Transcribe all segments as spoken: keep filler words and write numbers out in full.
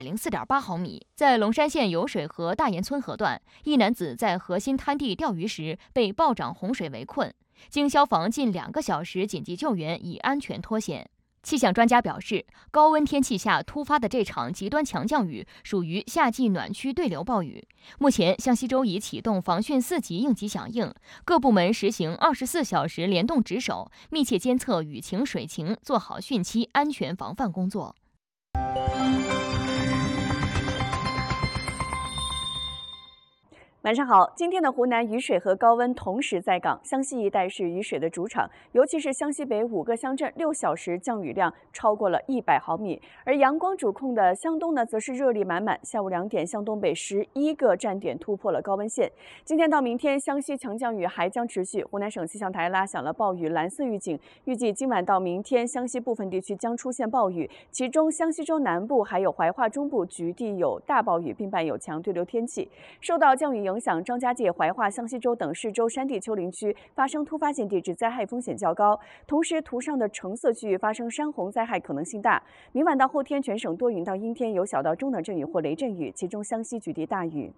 零四点八毫米。在龙山县油水河大岩村河段，一男子在河心滩地钓鱼时被暴涨洪水围困，经消防近两个小时紧急救援，已安全脱险。气象专家表示，高温天气下突发的这场极端强降雨属于夏季暖区对流暴雨。目前，湘西州已启动防汛四级应急响应，各部门实行二十四小时联动值守，密切监测雨情水情，做好汛期安全防范工作。 晚上好，今天的湖南雨水和高温同时在岗，湘西一带是雨水的主场，尤其是湘西北五个乡镇，六小时降雨量超过了一百毫米。而阳光主控的湘东呢，则是热力满满。下午两点，湘东北十一个站点突破了高温线。今天到明天，湘西强降雨还将持续。湖南省气象台拉响了暴雨蓝色预警，预计今晚到明天，湘西部分地区将出现暴雨，其中湘西州南部还有怀化中部局地有大暴雨，并伴有强对流天气。受到降雨影响，张家界、怀化、湘西州等市州山地丘陵区发生突发性地质灾害风险较高，同时图上的橙色区域发生山洪灾害可能性大。明晚到后天，全省多云到阴天，有小到中等阵雨或雷阵雨，其中湘西局地大雨。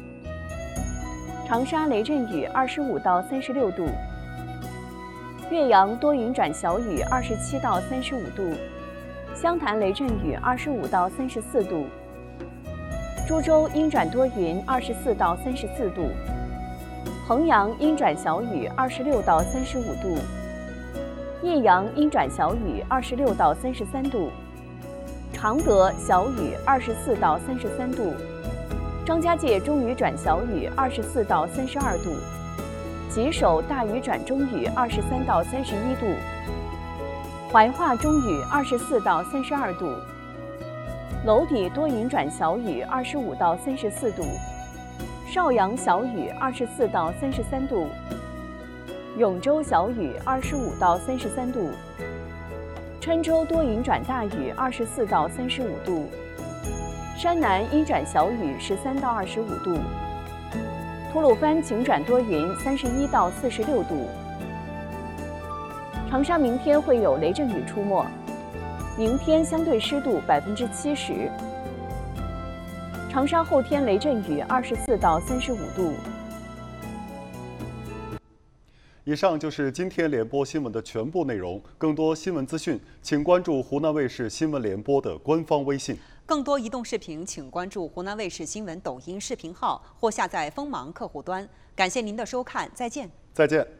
长沙雷阵雨二十五到三十六度，岳阳多云转小雨二十七到三十五度，湘潭雷阵雨二十五到三十四度。株洲阴转多云，二十四到三十四度；衡阳阴转小雨，二十六到三十五度；益阳阴转小雨，二十六到三十三度；常德小雨，二十四到三十三度；张家界中雨转小雨，二十四到三十二度；吉首大雨转中雨，二十三到三十一度；怀化中雨，二十四到三十二度。娄底多云转小雨，二十五到三十四度；邵阳小雨，二十四到三十三度；永州小雨，二十五到三十三度；郴州多云转大雨，二十四到三十五度；山南阴转小雨，十三到二十五度；吐鲁番晴转多云，三十一到四十六度；长沙明天会有雷阵雨出没。明天相对湿度百分之七十，长沙后天雷阵雨二十四到三十五度。 以上就是今天联播新闻的全部内容。更多新闻资讯，请关注湖南卫视新闻联播的官方微信。 更多移动视频，请关注湖南卫视新闻抖音视频号或下载锋芒客户端。感谢您的收看，再见。 再见。